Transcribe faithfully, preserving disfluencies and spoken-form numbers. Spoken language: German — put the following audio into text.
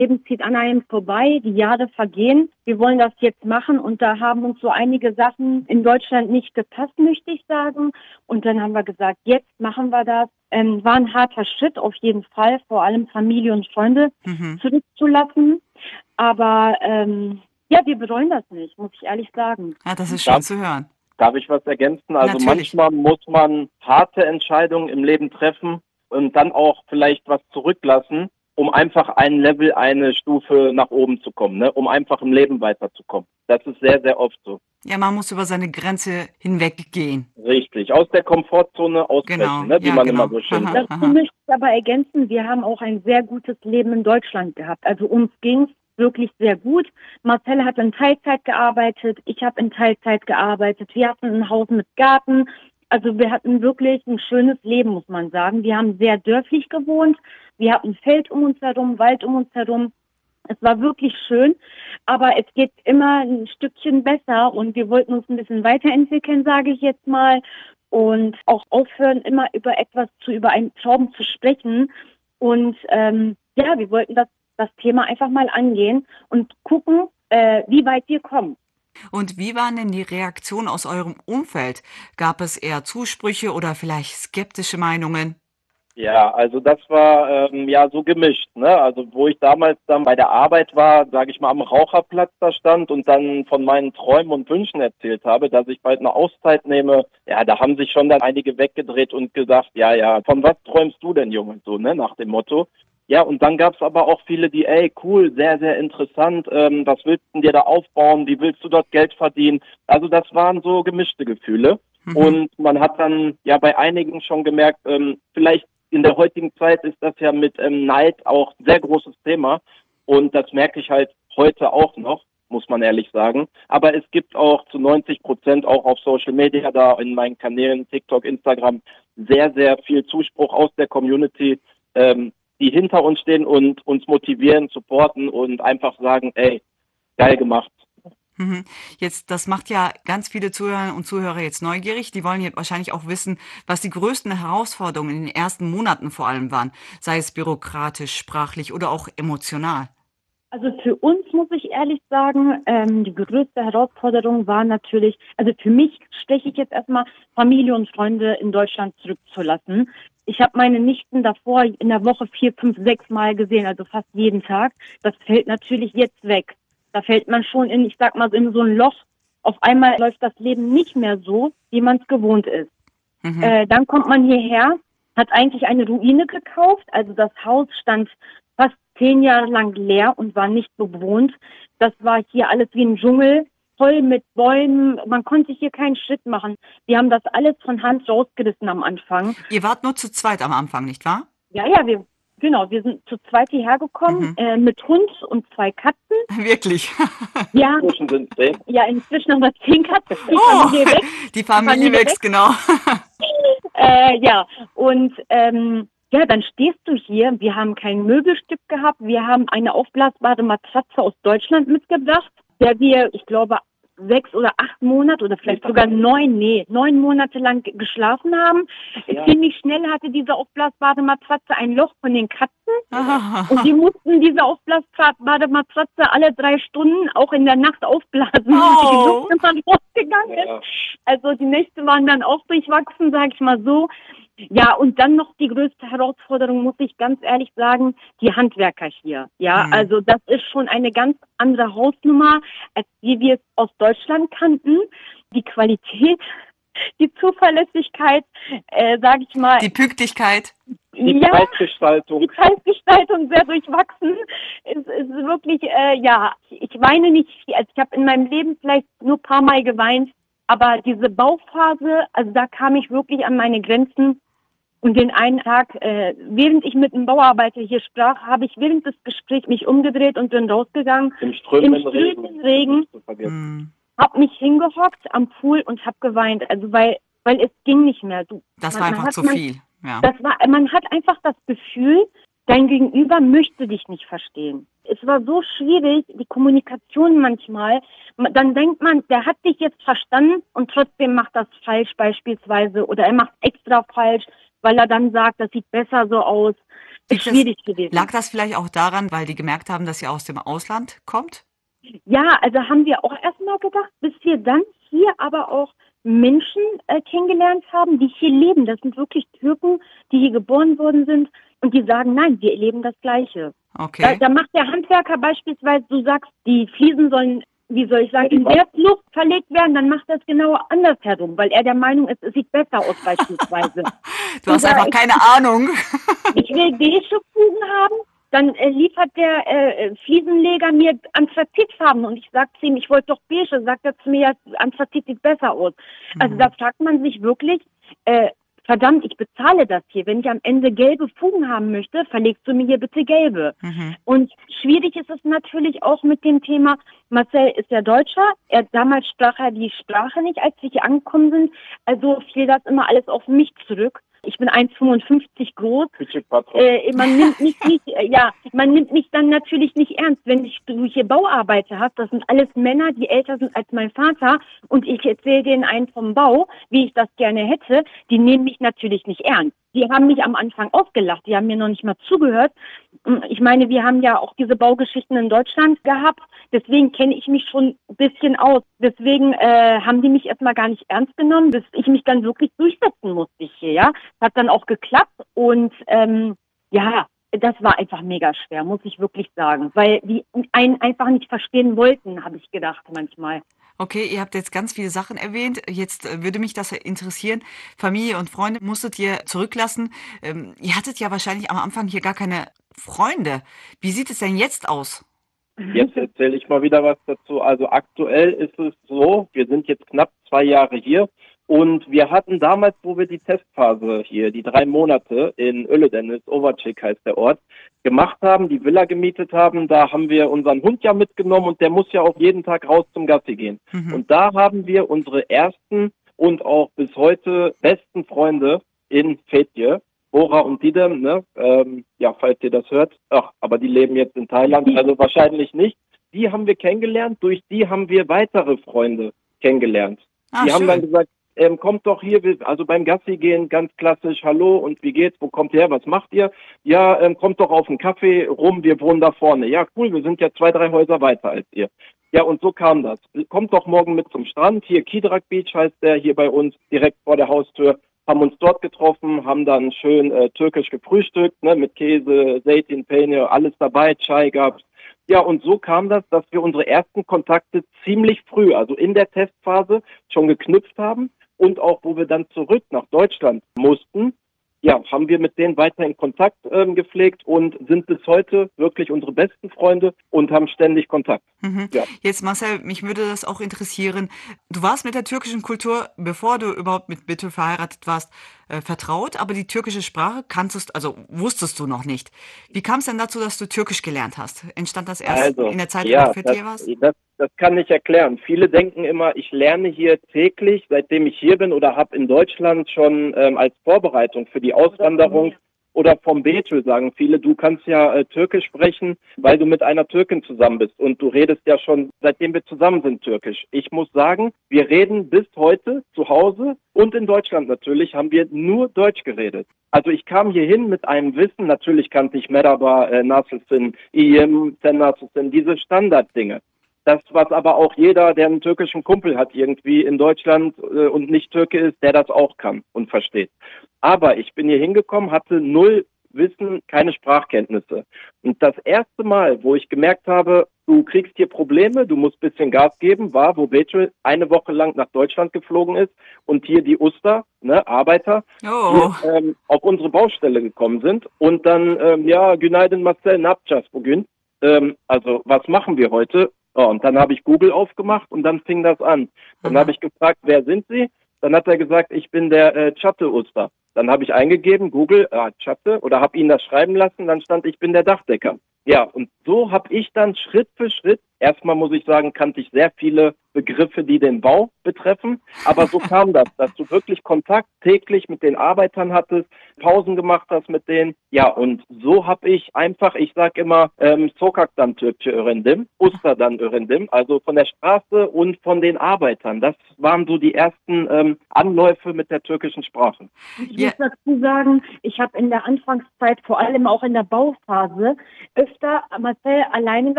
Leben zieht an einem vorbei, die Jahre vergehen. Wir wollen das jetzt machen und da haben uns so einige Sachen in Deutschland nicht gepasst, möchte ich sagen. Und dann haben wir gesagt, jetzt machen wir das. Ähm, war ein harter Schritt auf jeden Fall, vor allem Familie und Freunde Mhm. zurückzulassen. Aber ähm, ja, wir bereuen das nicht, muss ich ehrlich sagen. Ja, das ist schön Darf, zu hören. darf ich was ergänzen? Also Natürlich. manchmal muss man harte Entscheidungen im Leben treffen und dann auch vielleicht was zurücklassen, um einfach ein Level, eine Stufe nach oben zu kommen, ne? Um einfach im Leben weiterzukommen. Das ist sehr, sehr oft so. Ja, man muss über seine Grenze hinweggehen. Richtig. Aus der Komfortzone ausbrechen, Genau, ne? Wie ja, man genau. immer so schön Aha, sagt. Dazu aha. möchte ich aber ergänzen, wir haben auch ein sehr gutes Leben in Deutschland gehabt. Also uns ging es wirklich sehr gut. Marcel hat in Teilzeit gearbeitet, ich habe in Teilzeit gearbeitet. Wir hatten ein Haus mit Garten. Also wir hatten wirklich ein schönes Leben, muss man sagen. Wir haben sehr dörflich gewohnt. Wir hatten Feld um uns herum, Wald um uns herum. Es war wirklich schön, aber es geht immer ein Stückchen besser und wir wollten uns ein bisschen weiterentwickeln, sage ich jetzt mal, und auch aufhören, immer über etwas zu, über einen Traum zu sprechen. Und ähm, ja, wir wollten das, das Thema einfach mal angehen und gucken, äh, wie weit wir kommen. Und wie waren denn die Reaktionen aus eurem Umfeld? Gab es eher Zusprüche oder vielleicht skeptische Meinungen? Ja, also das war ähm, ja so gemischt, ne? Also wo ich damals dann bei der Arbeit war, sage ich mal, am Raucherplatz da stand und dann von meinen Träumen und Wünschen erzählt habe, dass ich bald eine Auszeit nehme, ja, da haben sich schon dann einige weggedreht und gesagt, ja, ja, von was träumst du denn, Junge, so, ne, nach dem Motto. Ja, und dann gab's aber auch viele, die, ey, cool, sehr, sehr interessant, ähm, was willst du denn dir da aufbauen, wie willst du dort Geld verdienen? Also das waren so gemischte Gefühle. Mhm. Und man hat dann ja bei einigen schon gemerkt, ähm, vielleicht in der heutigen Zeit ist das ja mit ähm, Neid auch ein sehr großes Thema und das merke ich halt heute auch noch, muss man ehrlich sagen. Aber es gibt auch zu neunzig Prozent auch auf Social Media, da in meinen Kanälen, TikTok, Instagram, sehr, sehr viel Zuspruch aus der Community, ähm, die hinter uns stehen und uns motivieren, supporten und einfach sagen, ey, geil gemacht. Mhm. Jetzt, das macht ja ganz viele Zuhörer und Zuhörer jetzt neugierig. Die wollen jetzt wahrscheinlich auch wissen, was die größten Herausforderungen in den ersten Monaten vor allem waren, sei es bürokratisch, sprachlich oder auch emotional. Also für uns muss ich ehrlich sagen, ähm, die größte Herausforderung war natürlich, also für mich steche ich jetzt erstmal Familie und Freunde in Deutschland zurückzulassen. Ich habe meine Nichten davor in der Woche vier, fünf, sechs Mal gesehen, also fast jeden Tag. Das fällt natürlich jetzt weg. Da fällt man schon in, ich sag mal, so in so ein Loch. Auf einmal läuft das Leben nicht mehr so, wie man es gewohnt ist. Mhm. Äh, dann kommt man hierher, hat eigentlich eine Ruine gekauft. Also das Haus stand fast zehn Jahre lang leer und war nicht bewohnt. Das war hier alles wie ein Dschungel, voll mit Bäumen. Man konnte hier keinen Schritt machen. Wir haben das alles von Hand rausgerissen am Anfang. Ihr wart nur zu zweit am Anfang, nicht wahr? Ja, ja, wir, genau, wir sind zu zweit hierher gekommen, Mhm. äh, mit Hund und zwei Katzen. Wirklich. Ja, Inzwischen sind zehn. ja, inzwischen haben wir zehn Katzen. Die Oh, Familie wächst. die Familie Familie wächst, genau. Äh, ja, und ähm, ja, dann stehst du hier. Wir haben kein Möbelstück gehabt. Wir haben eine aufblasbare Matratze aus Deutschland mitgebracht, der wir, ich glaube, sechs oder acht Monate oder vielleicht sogar neun, nee, neun Monate lang g- geschlafen haben. Ja. Ziemlich schnell hatte diese aufblasbare Matratze ein Loch von den Katzen. Und Ah. die mussten diese aufblasbare Matratze alle drei Stunden auch in der Nacht aufblasen, Oh. damit die Luft immer rausgegangen ist. Ja. Also die Nächte waren dann auch durchwachsen, sage ich mal so. Ja, und dann noch die größte Herausforderung, muss ich ganz ehrlich sagen, die Handwerker hier. Ja, Mhm. also das ist schon eine ganz andere Hausnummer, als wie wir es aus Deutschland kannten. Die Qualität, die Zuverlässigkeit, äh, sage ich mal, Die Pünktlichkeit. Die ja, Preisgestaltung. die Preisgestaltung sehr durchwachsen. Es ist wirklich, äh, ja, ich weine nicht viel. Also ich habe in meinem Leben vielleicht nur ein paar Mal geweint, aber diese Bauphase, also da kam ich wirklich an meine Grenzen. Und den einen Tag, äh, während ich mit einem Bauarbeiter hier sprach, habe ich während des Gesprächs mich umgedreht und bin rausgegangen, Im strömenden im strömenden Regen. Nicht zu vergessen. Mhm. habe mich hingehockt am Pool und habe geweint. Also weil, weil es ging nicht mehr. Du, Das man, war man einfach hat, zu man, viel. Ja. das war, man hat einfach das Gefühl, dein Gegenüber möchte dich nicht verstehen. Es war so schwierig, die Kommunikation manchmal. Dann denkt man, der hat dich jetzt verstanden und trotzdem macht das falsch beispielsweise oder er macht extra falsch. weil er dann sagt, das sieht besser so aus. Ist schwierig gewesen. Lag das vielleicht auch daran, weil die gemerkt haben, dass ihr aus dem Ausland kommt? Ja, also haben wir auch erstmal gedacht, bis wir dann hier aber auch Menschen äh, kennengelernt haben, die hier leben. Das sind wirklich Türken, die hier geboren worden sind und die sagen, nein, wir erleben das Gleiche. Okay. Da, da macht der Handwerker beispielsweise, du sagst, die Fliesen sollen, wie soll ich sagen, in Wertluft verlegt werden, dann macht das genau andersherum, weil er der Meinung ist, es sieht besser aus beispielsweise. Du hast Oder einfach ich, keine Ahnung. Ich will beige Fugen haben, dann äh, liefert der äh, Fliesenleger mir Anthrazitfarben und ich sag zu ihm, ich wollte doch beige, sagt er zu mir, ja, Anthrazit sieht besser aus. Also Mhm. da fragt man sich wirklich, äh, verdammt, ich bezahle das hier. Wenn ich am Ende gelbe Fugen haben möchte, verlegst du mir hier bitte gelbe. Mhm. Und schwierig ist es natürlich auch mit dem Thema, Marcel ist ja Deutscher, er damals sprach er die Sprache nicht, als wir hier angekommen sind, also fiel das immer alles auf mich zurück. Ich bin eins Komma fünfundfünfzig groß. Äh, man nimmt mich nicht, äh, ja, man nimmt mich dann natürlich nicht ernst, wenn ich, du hier Bauarbeiter hast. Das sind alles Männer, die älter sind als mein Vater und ich erzähle denen einen vom Bau, wie ich das gerne hätte. Die nehmen mich natürlich nicht ernst. Die haben mich am Anfang ausgelacht. Die haben mir noch nicht mal zugehört. Ich meine, wir haben ja auch diese Baugeschichten in Deutschland gehabt. Deswegen kenne ich mich schon ein bisschen aus. Deswegen äh, haben die mich erstmal gar nicht ernst genommen, bis ich mich dann wirklich durchsetzen musste hier, ja. Hat dann auch geklappt und ähm, ja, das war einfach mega schwer, muss ich wirklich sagen. Weil die einen einfach nicht verstehen wollten, habe ich gedacht manchmal. Okay, ihr habt jetzt ganz viele Sachen erwähnt. Jetzt äh, würde mich das interessieren. Familie und Freunde musstet ihr zurücklassen. Ähm, ihr hattet ja wahrscheinlich am Anfang hier gar keine Freunde. Wie sieht es denn jetzt aus? Jetzt erzähle ich mal wieder was dazu. Also aktuell ist es so, wir sind jetzt knapp zwei Jahre hier und wir hatten damals, wo wir die Testphase hier, die drei Monate in Öledennis, Overchick heißt der Ort, gemacht haben, die Villa gemietet haben, da haben wir unseren Hund ja mitgenommen und der muss ja auch jeden Tag raus zum Gassi gehen. Mhm. Und da haben wir unsere ersten und auch bis heute besten Freunde in Fetje, Bora und Didem, ne? Ähm, ja, falls ihr das hört. Ach, aber die leben jetzt in Thailand, also wahrscheinlich nicht. Die haben wir kennengelernt, durch die haben wir weitere Freunde kennengelernt. Ah, die haben schön. dann gesagt, ähm, kommt doch hier, wir- also beim Gassi gehen, ganz klassisch, hallo und wie geht's, wo kommt ihr her, was macht ihr? Ja, ähm, kommt doch auf einen Kaffee rum, wir wohnen da vorne. Ja, cool, wir sind ja zwei, drei Häuser weiter als ihr. Ja, und so kam das. Kommt doch morgen mit zum Strand, hier Kidrak Beach heißt der, hier bei uns, direkt vor der Haustür. Haben uns dort getroffen, haben dann schön äh, türkisch gefrühstückt, ne, mit Käse, Zeytin, Peynir, alles dabei, Chai gab's. Ja, und so kam das, dass wir unsere ersten Kontakte ziemlich früh, also in der Testphase, schon geknüpft haben und auch, wo wir dann zurück nach Deutschland mussten, ja, haben wir mit denen weiterhin Kontakt ähm, gepflegt und sind bis heute wirklich unsere besten Freunde und haben ständig Kontakt. Mhm. Ja. Jetzt, Marcel, mich würde das auch interessieren. Du warst mit der türkischen Kultur, bevor du überhaupt mit Betül verheiratet warst, äh, vertraut, aber die türkische Sprache kanntest, also wusstest du noch nicht. Wie kam es denn dazu, dass du Türkisch gelernt hast? Entstand das erst Also, in der Zeit, wo ja, du fit das, hier warst? das, das kann ich erklären. Viele denken immer, ich lerne hier täglich, seitdem ich hier bin oder habe in Deutschland schon ähm, als Vorbereitung für die Auswanderung oder vom Betül sagen viele, du kannst ja äh, Türkisch sprechen, weil du mit einer Türkin zusammen bist und du redest ja schon, seitdem wir zusammen sind, Türkisch. Ich muss sagen, wir reden bis heute zu Hause und in Deutschland natürlich haben wir nur Deutsch geredet. Also ich kam hierhin mit einem Wissen, natürlich kannte ich Merhaba, äh, Nasılsın, İyiyim, Sen nasılsın, diese Standarddinge. Das, was aber auch jeder, der einen türkischen Kumpel hat, irgendwie in Deutschland äh, und nicht Türke ist, der das auch kann und versteht. Aber ich bin hier hingekommen, hatte null Wissen, keine Sprachkenntnisse. Und das erste Mal, wo ich gemerkt habe, du kriegst hier Probleme, du musst ein bisschen Gas geben, war, wo Betül eine Woche lang nach Deutschland geflogen ist und hier die Uster, ne, Arbeiter, Oh, hier, ähm, auf unsere Baustelle gekommen sind und dann, ähm, ja, Günaydın Marcel, ne yapacağız bugün? Ähm, also, was machen wir heute? Oh, und dann habe ich Google aufgemacht und dann fing das an. Dann Aha. habe ich gefragt, wer sind Sie? Dann hat er gesagt, ich bin der äh, Çatı-Usta. Dann habe ich eingegeben, Google, ah, Çatı, oder habe ihn das schreiben lassen, dann stand, ich bin der Dachdecker. Ja, und so habe ich dann Schritt für Schritt Erstmal muss ich sagen, kannte ich sehr viele Begriffe, die den Bau betreffen. Aber so kam das, dass du wirklich Kontakt täglich mit den Arbeitern hattest, Pausen gemacht hast mit denen. Ja, und so habe ich einfach, ich sage immer, ähm, Sokak'tan Türkçe öğrendim, Usta'dan öğrendim, also von der Straße und von den Arbeitern. Das waren so die ersten ähm, Anläufe mit der türkischen Sprache. Ich Ja. muss dazu sagen, ich habe in der Anfangszeit, vor allem auch in der Bauphase, öfter Marcel alleine